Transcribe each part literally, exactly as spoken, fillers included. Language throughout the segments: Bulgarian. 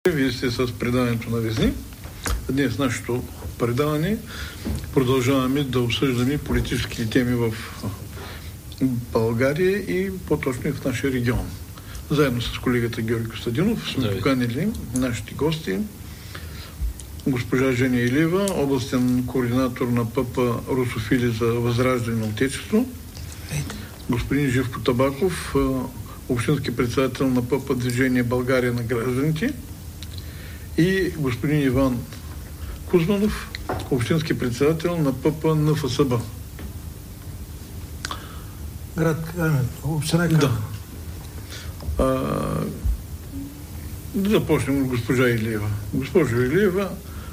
Вие сте с предаването на Везни. Днес нашето предаване продължаваме да обсъждаме политически теми в България и по-точно и в нашия регион. Заедно с колегата Георги Костадинов сме да, поканили нашите гости. Госпожа Женя Илиева, областен координатор на ПП Русофили за възраждане на Отечество. Господин Живко Табаков, общински председател на ПП Движение България на гражданите. И господин Иван Кузманов, общински председател на ПП НФСБ. Град Камен, община Камен. Да. А, да започнем от госпожа Илиева. Госпожо Илиева,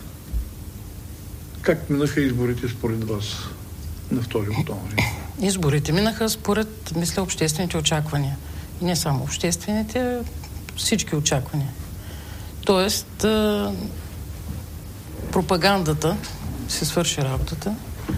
как минаха изборите според вас на втори октомври? Изборите минаха според, мисля, обществените очаквания. И не само обществените, всички очаквания. Тоест, а, пропагандата се свърши работата.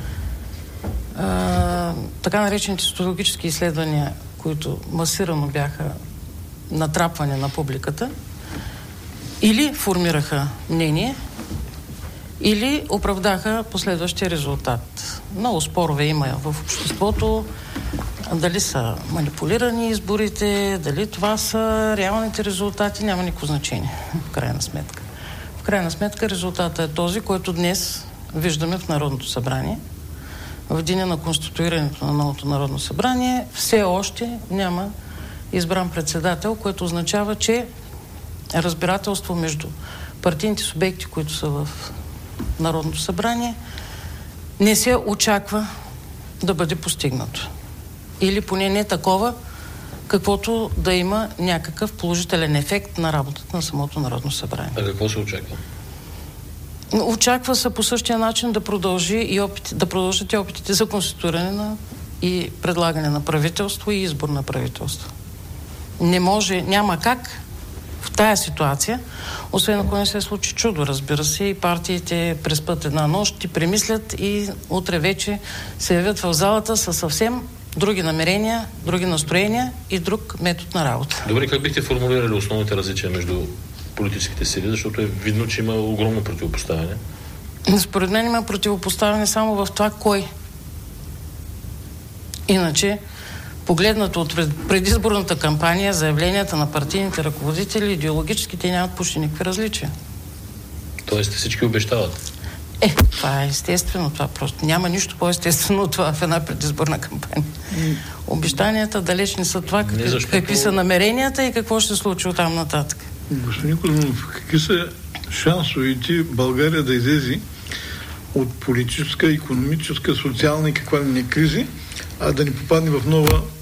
А, така наречените социологически изследвания, които масирано бяха натрапване на публиката, или формираха мнение, или оправдаха последващия резултат. Много спорове има в обществото, дали са манипулирани изборите, дали това са реалните резултати, няма никакво значение, в крайна сметка. В крайна сметка резултатът е този, който днес виждаме в Народното събрание. В деня на конституирането на новото Народно събрание все още няма избран председател, което означава, че разбирателство между партийните субекти, които са в Народното събрание, не се очаква да бъде постигнато. Или поне не такова, каквото да има някакъв положителен ефект на работата на самото Народно събрание. А какво се очаква? Очаква се по същия начин да продължи и опити, да продължат и опитите за конституиране на и предлагане на правителство и избор на правителство. Не може, няма как в тая ситуация, освен ако не се случи чудо, разбира се, и партиите преспят една нощ и премислят и утре вече се явят в залата със съвсем други намерения, други настроения и друг метод на работа. Добре, как бихте формулирали основните различия между политическите сили, защото е видно, че има огромно противопоставяне? Според мен има противопоставяне само в това кой. Иначе, погледнато от предизборната кампания, заявленията на партийните ръководители, идеологически те нямат почти никакви различия. Тоест всички обещават? Е, това е естествено. Това просто няма нищо по-естествено от това в една предизборна кампания. Mm. Обещанията далеч не са това, какви, защото... какви са намеренията и какво ще се случи оттам нататък. Господин Кузманов, какви са шансовете България да излезе от политическа, икономическа, социална и каква ли не кризи, а да не попадне в нова